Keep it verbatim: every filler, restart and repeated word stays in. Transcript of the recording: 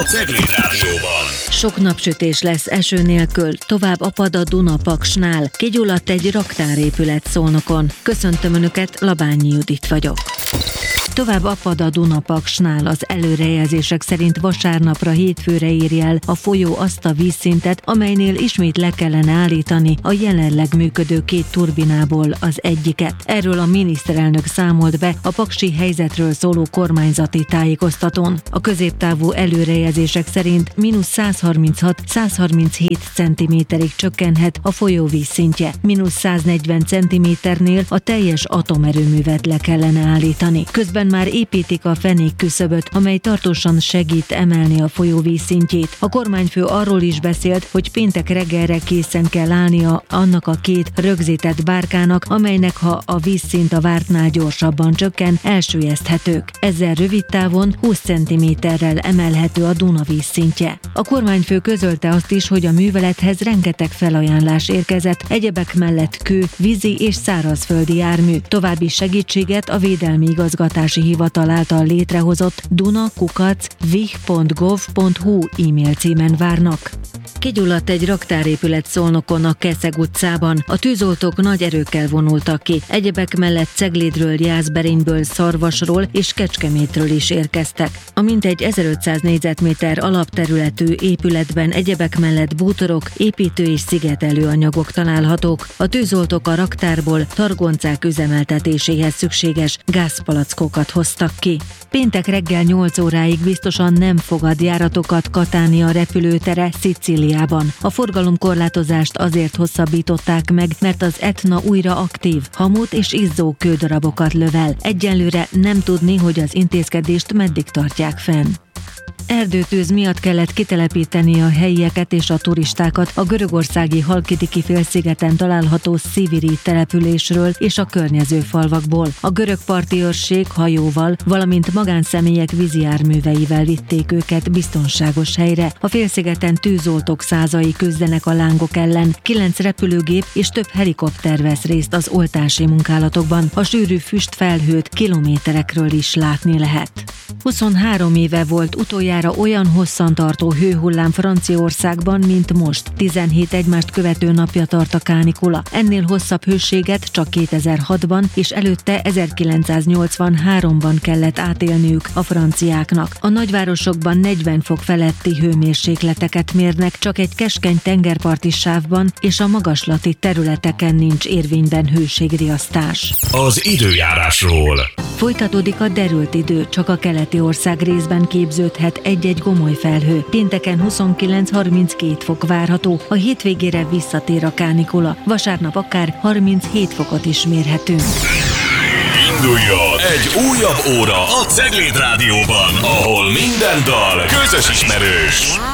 a Cegléd Rádióban. Sok napsütés lesz eső nélkül, tovább apad a Duna-Paksnál. Kigyulladt egy raktárépület Szolnokon. Köszöntöm Önöket, Labányi Judit vagyok. Tovább apad a Duna-Paksnál, az előrejelzések szerint vasárnapra hétfőre éri el a folyó azt a vízszintet, amelynél ismét le kellene állítani a jelenleg működő két turbinából az egyiket. Erről a miniszterelnök számolt be a paksi helyzetről szóló kormányzati tájékoztatón. A középtávú előrejelzések szerint mínusz száz harminchat - száz harminchét centiméterig csökkenhet a folyó vízszintje, mínusz száznegyven centiméternél a teljes atomerőművet le kellene állítani. Közben már építik a fenék küszöböt, amely tartósan segít emelni a folyó vízszintjét. A kormányfő arról is beszélt, hogy péntek reggelre készen kell állnia annak a két rögzített bárkának, amelynek ha a vízszint a vártnál gyorsabban csökken, elsüllyeszthetők. Ezzel rövid távon húsz centiméterrel emelhető a Duna vízszintje. A kormányfő közölte azt is, hogy a művelethez rengeteg felajánlás érkezett, egyebek mellett kő, vízi és szárazföldi jármű. További segítséget a Védelmi Igazgatási Hivatal által létrehozott duna kukac vih pont gov pont hu e-mail címen várnak. Kigyulladt egy raktárépület Szolnokon a Keszeg utcában. A tűzoltók nagy erőkkel vonultak ki. Egyebek mellett Ceglédről, Jászberényből, Szarvasról és Kecskemétről is érkeztek. A mintegy ezerötszáz négyzetméter alapterületű épületben egyebek mellett bútorok, építő és szigetelő anyagok találhatók. A tűzoltók a raktárból targoncák üzemeltetéséhez szükséges gázpalackokat hoztak ki. Péntek reggel nyolc óráig biztosan nem fogad járatokat Katánia repülőtere Szicíliában. A forgalomkorlátozást azért hosszabbították meg, mert az Etna újra aktív, hamut és izzó kődarabokat lövel. Egyelőre nem tudni, hogy az intézkedést meddig tartják fenn. Erdőtűz miatt kellett kitelepíteni a helyieket és a turistákat a görögországi Halkidiki félszigeten található Sziviri településről és a környező falvakból. A görög parti őrség hajóval, valamint magánszemélyek vízijárműveivel vitték őket biztonságos helyre. A félszigeten tűzoltók százai küzdenek a lángok ellen, kilenc repülőgép és több helikopter vesz részt az oltási munkálatokban. A sűrű füstfelhőt kilométerekről is látni lehet. huszonhárom éve volt utoljára olyan hosszantartó hőhullám Franciaországban, mint most. tizenhét egymást követő napja tart a kánikula. Ennél hosszabb hőséget csak kétezer-hatban és előtte ezerkilencszáznyolcvanháromban kellett átélniük a franciáknak. A nagyvárosokban negyven fok feletti hőmérsékleteket mérnek, csak egy keskeny tengerparti sávban és a magaslati területeken nincs érvényben hőségriasztás. Az időjárásról. Folytatódik a derült idő, csak a keleti ország részben képződhet egy-egy gomoly felhő. Pénteken huszonkilenc-harminckét fok várható, a hétvégére visszatér a kánikula. Vasárnap akár harminchét fokot is mérhetünk. Induljon egy újabb óra a Cegléd Rádióban, ahol minden dal közös ismerős.